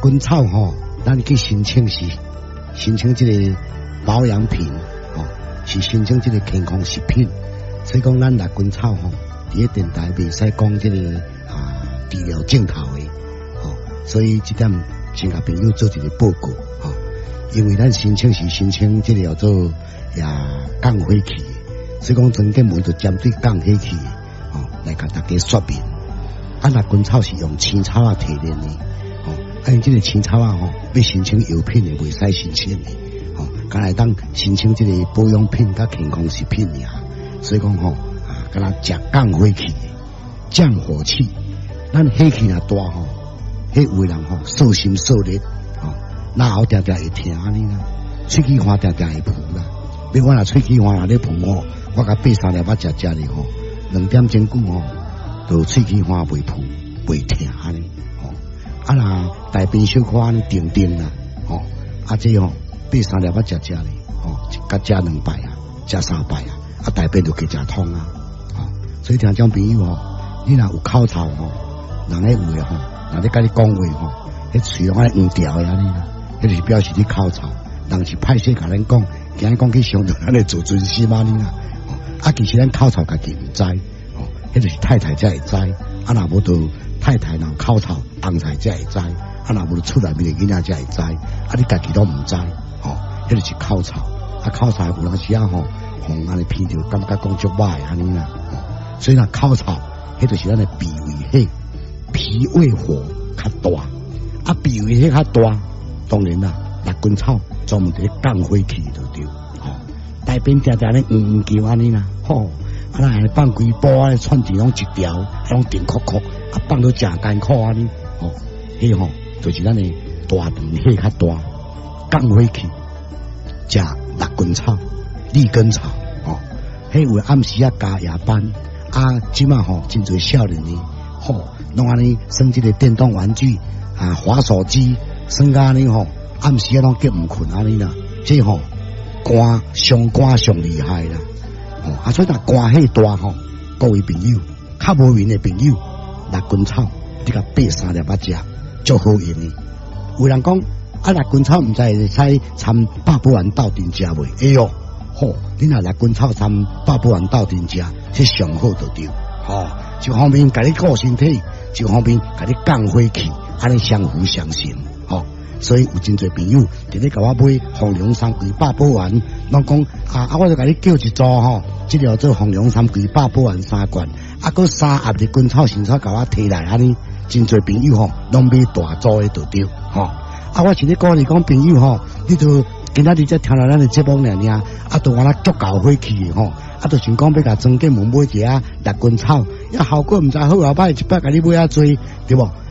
根草吼，咱去申请是申请这个保养品吼，是申请这个健康食品。所以讲，咱六根草吼，伫个电台袂使讲这个治疗镜头的吼，所以这点先甲朋友做一个报告吼。因为咱申请是申请这个叫做降火器的，所以讲曾经门就针对降火器的吼来甲大家说明。六根草是用青草提炼的。因这个青草吼，要申请药品的袂使申请的，吼，敢来当申请这个保养品甲健康食品呀。所以讲吼，敢若食降火气的，降火气，咱火气若大吼，迄有的人吼受心受力，吼，那后定定会疼安尼啦，喙齿花定定会浮啦。比如我若喙齿花若咧浮吼，我甲8、3粒仔食咧吼，2点钟久吼，就喙齿花袂浮袂疼安尼。若大便小可安尼定定啦，吼，这吼8、3粒仔食咧，吼，甲食2摆啊，食3摆啊，大便就加食通啊，吼，所以听种朋友吼，你若有口臭吼，人咧有诶吼，人咧甲你讲话吼，迄喙拢安尼黄条诶安尼啦，迄就是表示你口臭，人是歹势甲咱讲，惊讲去伤到咱诶自尊心安尼啦，吼，其实咱口臭家己毋知，吼，迄就是太太才会知，若无就太太若口臭，翁才才会知，若无厝内面诶囡仔才会知，你家己都毋知，吼，迄就是口臭，口臭有当时吼，互安尼闻着感觉讲足歹安尼啦，所以若口臭，迄就是咱诶脾胃火，脾胃火较大，脾胃火较大，当然啦，六根草专门伫降火气就对，吼，大便定定咧叫安尼啦，吼。安尼放规包啊，串子拢一条，拢定壳壳，放到真艰苦安尼，吼，迄吼就是咱诶大肠火较大，降火气，食六根草、利根草，吼，迄有暗时加夜班，即马吼真侪少年呢，吼，拢安尼耍即个电动玩具滑手机，耍甲安尼吼，暗时拢结毋困安尼啦，即吼肝上厉害啦。所以若肝火大吼，各位朋友，较无缘的朋友，六根草你甲8、3粒仔食，足好用的。有人讲六根草毋知会使掺百宝丸斗阵食袂？哎哟，吼，你若六根草掺百宝丸斗阵食，这上好就对。吼，一方面甲你顾身体，一方面甲你降火气，安尼相辅相成。吼，所以有真侪朋友伫咧甲我买红龙山龟百宝丸，拢讲我就甲你叫一组吼。即条做红龙山龟百宝丸3罐，佮3盒的根草新草甲我摕来安尼，真侪朋友吼，拢买大组的就对，吼。我是咧鼓励讲朋友吼，你就今仔日才听到咱的节目尔，就完了足够火气的吼，就想讲要甲庄建门买一下六根草，效果毋知好后摆一摆甲你买多，对无？